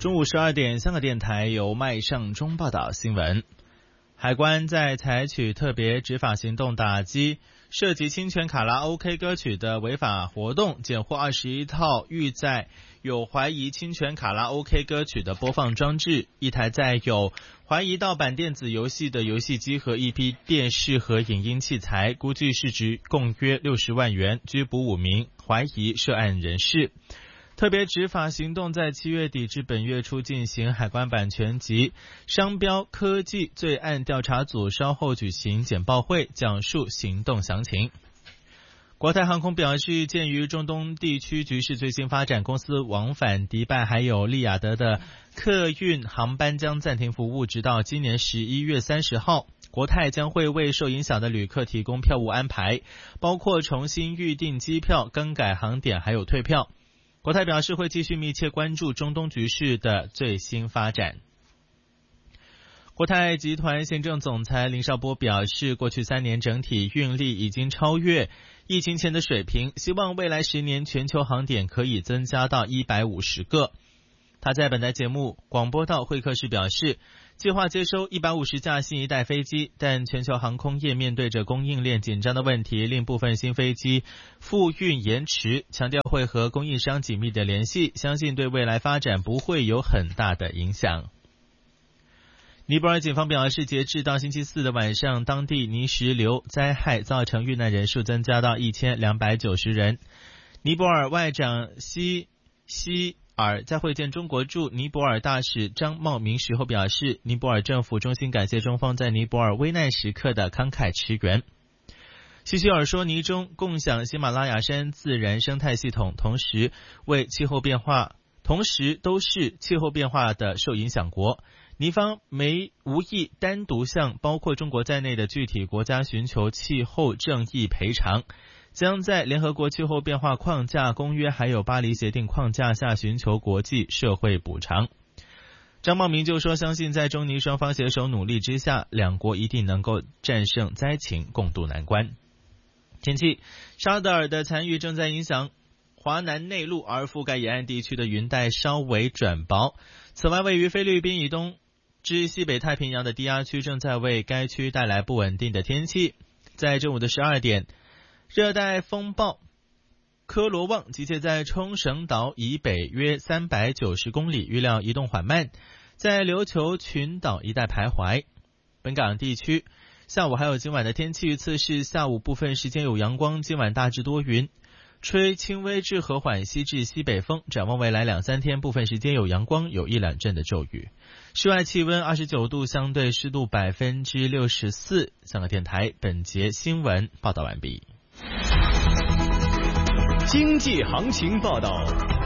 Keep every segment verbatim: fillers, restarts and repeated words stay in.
中午十二点，香港电台由麦尚中报道新闻。海关在采取特别执法行动打击涉及侵权卡拉 OK 歌曲的违法活动，检获二十一套预载有怀疑侵权卡拉 OK 歌曲的播放装置，一台载有怀疑盗版电子游戏的游戏机和一批电视和影音器材，估计市值共约六十万元，拘捕五名怀疑涉案人士。特别执法行动在七月底至本月初进行，海关版权及商标科技罪案调查组稍后举行简报会，讲述行动详情。国泰航空表示，鉴于中东地区局势最新发展，公司往返迪拜还有利雅得的客运航班将暂停服务，直到今年十一月三十号。国泰将会为受影响的旅客提供票务安排，包括重新预订机票、更改航点还有退票。国泰表示会继续密切关注中东局势的最新发展。国泰集团行政总裁林绍波表示，过去三年整体运力已经超越疫情前的水平，希望未来十年全球航点可以增加到一百五十个。他在本台节目广播道会客时表示，计划接收一百五十架新一代飞机，但全球航空业面对着供应链紧张的问题，令部分新飞机复运延迟，强调会和供应商紧密的联系，相信对未来发展不会有很大的影响。尼泊尔警方表示，截至到星期四的晚上，当地泥石流灾害造成遇难人数增加到一千两百九十人。尼泊尔外长西西尔在会见中国驻尼泊尔大使张茂明时候表示，尼泊尔政府衷心感谢中方在尼泊尔危难时刻的慷慨驰援。西西尔说，尼中共享喜马拉雅山自然生态系统，同时为气候变化，同时都是气候变化的受影响国。尼方没无意单独向包括中国在内的具体国家寻求气候正义赔偿，将在联合国气候变化框架公约还有巴黎协定框架下寻求国际社会补偿。张茂明就说，相信在中尼双方携手努力之下，两国一定能够战胜灾情，共度难关。天气，沙德尔的残余正在影响华南内陆，而覆盖沿岸地区的云带稍微转薄。此外，位于菲律宾以东至西北太平洋的低压区正在为该区带来不稳定的天气。在正午的十二点，热带风暴科罗旺集结在冲绳岛以北约三百九十公里，预料移动缓慢，在琉球群岛一带徘徊。本港地区下午还有今晚的天气预测是，下午部分时间有阳光，今晚大致多云，吹轻微至和缓西至西北风。展望未来两三天，部分时间有阳光，有一两阵的骤雨。室外气温二十九度，相对湿度百分之六十四。香港电台本节新闻报道完毕。 经济行情报道。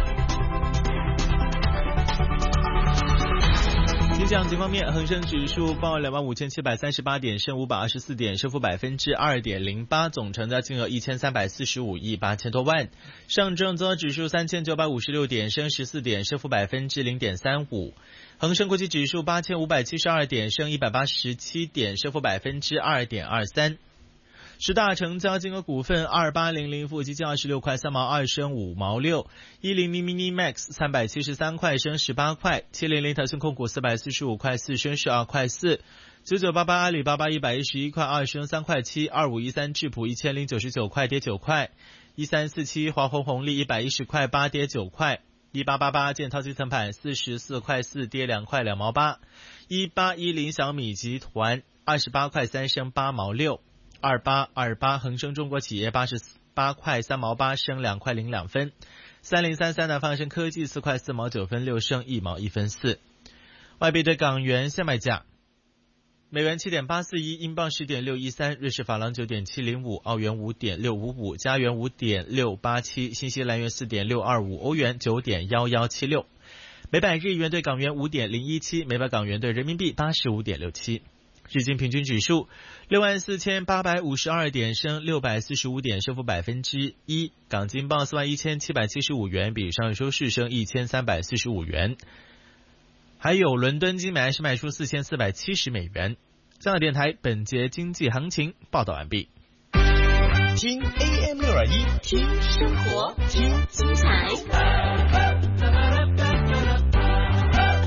经济行情方面，恒生指数报两万五千七百三十八点，升五百二十四点，升幅百分之二点零八，总成交金额一千三百四十五亿八千多万。上证综合指数三千九百五十六点，升十四点，升幅百分之零点三五。恒生国际指数八千五百七十二点，升一百八十七点，升幅百分之二点二三。十大成交金额股份：二八零零富基金二十六块三毛二升五毛六，一零零 mini max 三百七十三块升十八块，七零零腾讯控股四百四十五块四升十二块四，九九八八阿里巴巴一百一十一块二升三块七，二五一三智普一千零九十九块跌九块，一三四七华虹红利一百一十块八跌九块，一八八八建滔基层盘四十四块四跌两块两毛八，一八一零小米集团二十八块三升八毛六。二八二八恒生中国企业八十八块三毛八升两块零两分，三零三三南方生科技四块四毛九分六升一毛一分四。外币对港元现卖价：美元七点八四一，英镑十点六一三，瑞士法郎九点七零五，澳元五点六五五，加元五点六八七，新西兰元四点六二五，欧元九点幺幺七六。每百日元对港元五点零一七，每百港元对人民币八十五点六七。日经平均指数六万四千八百五十二点，升六百四十五点，升幅百分之一。港金报四万一千七百七十五元，比上日收市升一千三百四十五元。还有伦敦金每安士卖出四千四百七十美元。香港电台本节经济行情报道完毕。 听 A M 六二一， 听生活，听精彩。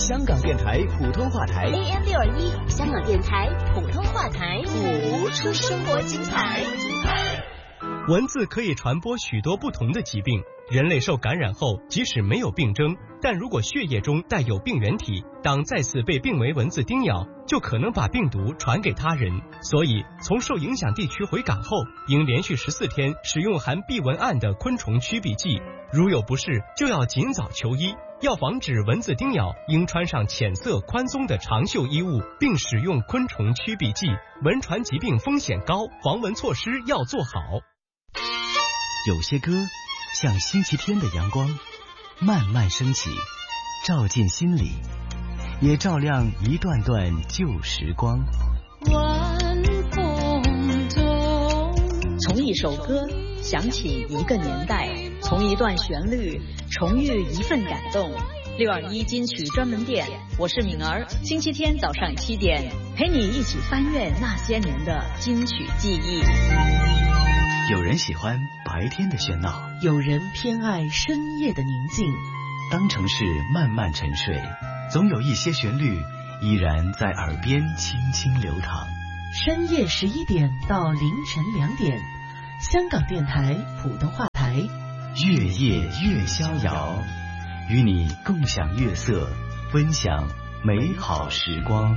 香港电台普通话台 A M 六二一，香港电台普通话台，活出生活精彩。 蚊子可以传播许多不同的疾病，人类受感染后，即使没有病征，但如果血液中带有病原体，当再次被病危蚊子叮咬，就可能把病毒传给他人。所以，从受影响地区回港后，应连续十四天使用含避蚊胺的昆虫驱避剂，如有不适，就要尽早求医。要防止蚊子叮咬，应穿上浅色宽松的长袖衣物，并使用昆虫驱避剂。蚊传疾病风险高，防蚊措施要做好。 有些歌像星期天的阳光，慢慢升起，照进心里，也照亮一段段旧时光。 晚风中， 从一首歌想起一个年代，从一段旋律重遇一份感动。六二一金曲专门店，我是敏儿，星期天早上七点，陪你一起翻阅那些年的金曲记忆。 有人喜欢白天的喧闹， 有人偏爱深夜的宁静。 当城市慢慢沉睡，总有一些旋律依然在耳边轻轻流淌。 深夜十一点到凌晨两点，香港电台普通话台， 月夜月逍遥，与你共享月色，分享美好时光。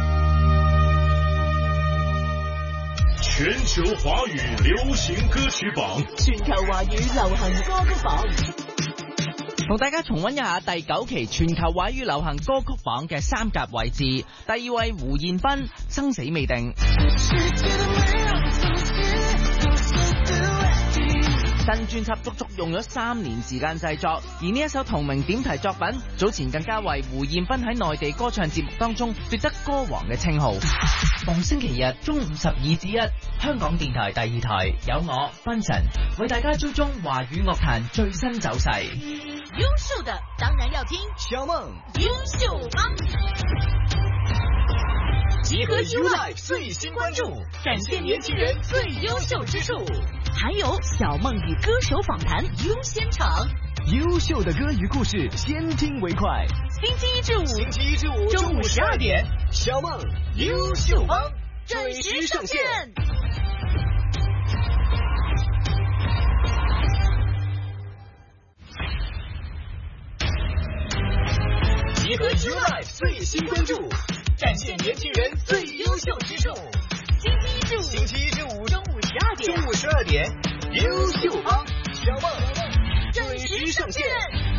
全球华语流行歌曲榜， 全球華語流行歌曲榜， 同大家重溫一下第九期全球華語流行歌曲榜嘅三甲位置。第二位胡彥斌，生死未定。新專輯足足用咗三年時間製作，而呢一首同名點題作品，早前更加為胡彥斌喺內地歌唱節目當中奪得歌王嘅稱號。逢星期日中午十二至一，香港電台第二台有我斌晨為大家追蹤華語樂壇最新走勢。 優秀的當然要聽小夢優秀幫，集合 U Life 最新關注，展現年輕人最優秀之處，還有小夢與歌手訪談優先場， 優秀的歌與故事，先聽為快。 星期一至五， 星期一至五中午十二點，小夢優秀幫準時上線。集合 U Life 最新關注，展現年輕人最優秀之處。 星期一至五， 星期一至五中午十二點， 中午十二點，優秀幫小夢準時上線。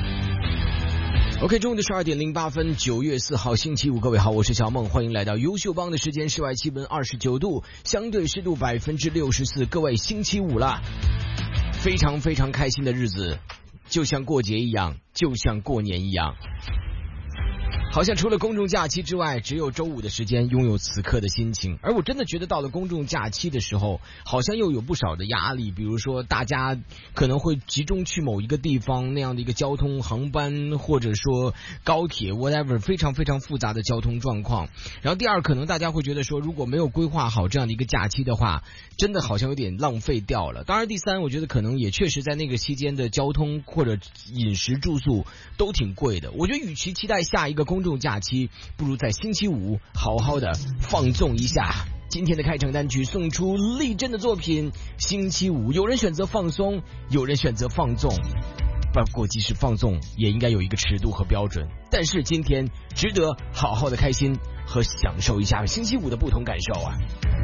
OK， 中午的十二點零八分，九月四號星期五，各位好，我是小夢，歡迎來到優秀幫的時間，室外氣溫二十九度，相對濕度百分之六十四，各位星期五了，非常非常開心的日子，就像過節一樣，就像過年一樣。好像除了公眾假期之外，只有周五的時間擁有此刻的心情。而我真的覺得到了公眾假期的時候，好像又有不少的壓力，比如說大家可能會集中去某一個地方，那樣的一個交通航班，或者說高鐵 whatever， 非常非常複雜的交通狀況。然後第二，可能大家會覺得說，如果沒有規劃好這樣的一個假期的話，真的好像有點浪費掉了。當然第三，我覺得可能也確實在那個期間的交通或者飲食住宿都挺貴的。我覺得與其期待下一個公眾假期，不如在星期五好好的放縱一下。今天的開場單曲送出力珍的作品星期五，有人選擇放鬆，有人選擇放縱，不過即使放縱也應該有一個尺度和標準，但是今天值得好好的開心和享受一下星期五的不同感受啊。